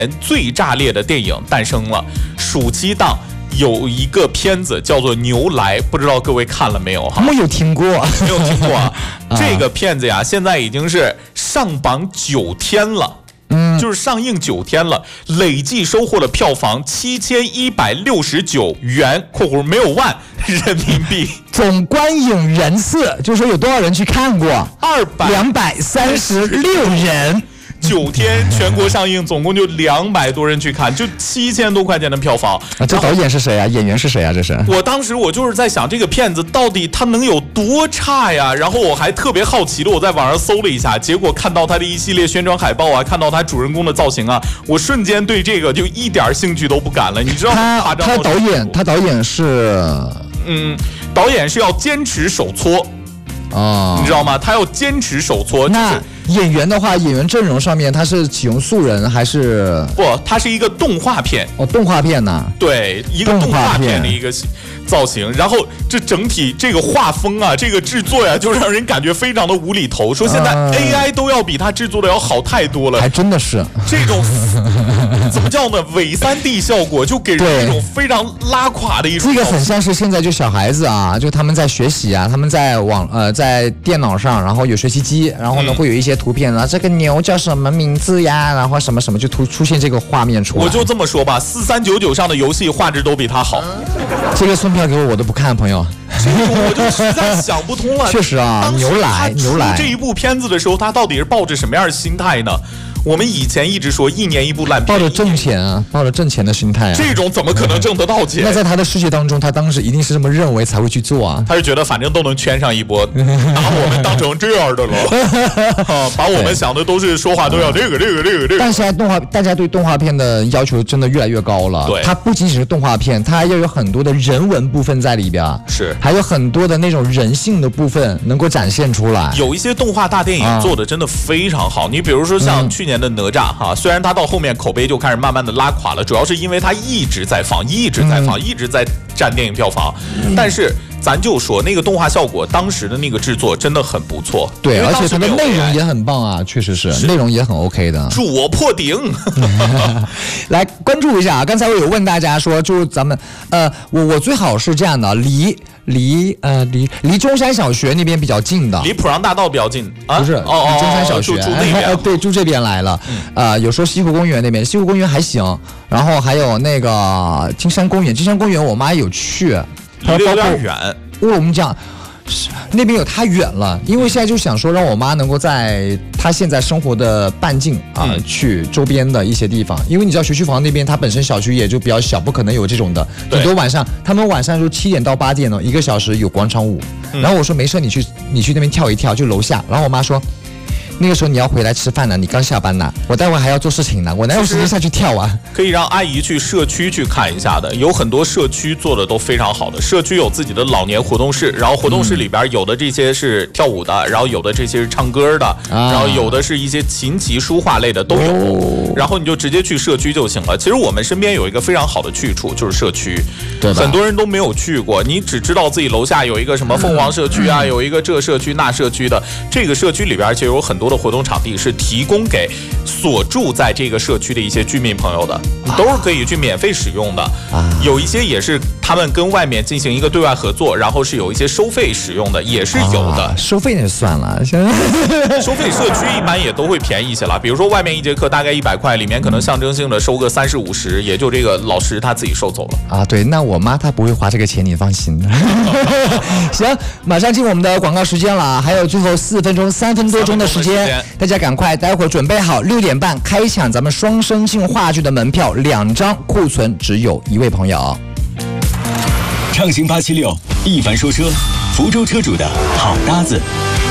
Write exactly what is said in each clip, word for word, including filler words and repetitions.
最炸裂的电影诞生了。暑期档有一个片子叫做《牛来》，不知道各位看了没有哈？ 没有听过， 没有听过啊。这个片子呀，现在已经是上榜九天了。嗯，就是上映九天了，累计收获了票房七千一百六十九元（括弧没有万）人民币。 总观影人次，就是说有多少人去看过？ 二百两百三十六人。 九天全国上映，总共就两百多人去看，就七千多块钱的票房。 啊，这导演是谁啊？演员是谁啊？这是？ 我当时我就是在想，这个片子到底它能有多差呀？然后我还特别好奇的，我在网上搜了一下，结果看到它的一系列宣传海报啊，看到它主人公的造型啊，我瞬间对这个就一点兴趣都不感了。你知道他他导演他导演是嗯，导演是要坚持手搓。哦，你知道吗？他要坚持手搓。 那演员的话，演员阵容上面他是启用素人还是？ 不，他是一个动画片。 哦，动画片呢？ 对，一个动画片的一个造型。然后这整体这个画风啊，这个制作呀、啊，就让人感觉非常的无厘头。说现在 A I 都要比他制作的要好太多了。 还真的是这种怎么叫呢？伪三 D 效果就给人一种非常拉垮的一种。 这个很像是现在就小孩子啊，就他们在学习啊，他们在网呃在电脑上，然后有学习机，然后呢、嗯、会有一些图片啊，这个牛叫什么名字呀？然后什么什么就突出现这个画面出来。 我就这么说吧，四三九九上的游戏画质都比它好。 这个送票给我，我都不看，朋友。 这个我就实在想不通了。 确实啊，牛来牛来这一部片子的时候，他到底是抱着什么样的心态呢？我们以前一直说一年一部烂片， 抱着挣钱啊，抱着挣钱的心态啊， 这种怎么可能挣得到钱？ 那在他的世界当中，他当时一定是这么认为才会去做啊。 他是觉得反正都能圈上一波，拿我们当成这样的了，啊，把我们想的都是说话都要这个这个这个这个。 但现在动画，大家对动画片的要求真的越来越高了。 对， 它不仅仅是动画片，它要有很多的人文部分在里边， 是， 还有很多的那种人性的部分能够展现出来。 有一些动画大电影做的真的非常好，啊、你比如说像去年的哪吒哈。虽然他到后面口碑就开始慢慢的拉垮了，主要是因为他一直在放，一直在放，嗯、一直在占电影票房。嗯、但是咱就说那个动画效果，当时的那个制作真的很不错。 对，而且它的内容也很棒啊，确实是，是内容也很 OK 的。 祝我破顶！ 来关注一下啊！刚才我有问大家说，就咱们呃，我我最好是这样的，离。离呃离离中山小学那边比较近的， 离普让大道比较近啊， 不是哦哦，中山小学住那边， 对，住这边来了。嗯、呃，有说西湖公园那边，西湖公园还行，然后还有那个金山公园，金山公园我妈有去， 离得有点远。 我们讲。那边有太远了，因为现在就想说让我妈能够在她现在生活的半径啊、嗯、去周边的一些地方，因为你知道学区房那边它本身小区也就比较小，不可能有这种的。很多晚上他们晚上就七点到八点呢，一个小时有广场舞。嗯、然后我说没事，你去你去那边跳一跳，就楼下。然后我妈说。那个时候你要回来吃饭呢，你刚下班呢，我待会还要做事情呢，我哪有时间下去跳啊？ 可以让阿姨去社区去看一下的，有很多社区做的都非常好的，社区有自己的老年活动室，然后活动室里边有的这些是跳舞的，然后有的这些是唱歌的，然后有的是一些琴棋书画类的都有，哦、然后你就直接去社区就行了。其实我们身边有一个非常好的去处，就是社区， 对， 很多人都没有去过，你只知道自己楼下有一个什么凤凰社区啊，嗯、有一个这社区那社区的，这个社区里边其实有很多的活动场地是提供给所住在这个社区的一些居民朋友的，都是可以去免费使用的。有一些也是他们跟外面进行一个对外合作，然后是有一些收费使用的，也是有的。 啊、收费那就算了， 收费社区一般也都会便宜一些了。比如说外面一节课大概一百块，里面可能象征性的收个三十五十，也就这个老师他自己收走了。 啊，对，那我妈她不会花这个钱，你放心。行，马上进我们的广告时间了，还有最后四分钟、三分多钟的时间。大家赶快，待会儿准备好，六点半开抢咱们双生性话剧的门票，两张，库存只有一位朋友。 畅行八七六，一凡说车，福州车主的好搭子。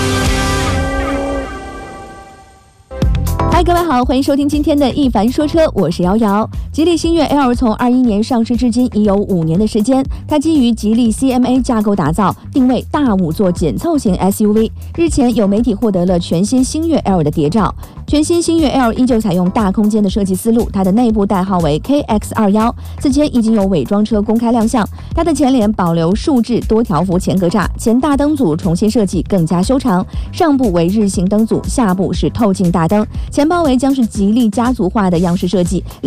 嗨，各位好，欢迎收听今天的一凡说车，我是瑶瑶。吉利星越 L 从二一年上市至今已有五年的时间，它基于吉利 C M A 架构打造，定位大五座紧凑型 S U V。日前有媒体获得了全新星越 L 的谍照，全新星越 L 依旧采用大空间的设计思路，它的内部代号为 K X 二十一。此前已经有伪装车公开亮相，它的前脸保留竖置多条幅前格栅，前大灯组重新设计，更加修长，上部为日行灯组，下部是透镜大灯，前包围将是吉利家族化的样式设计。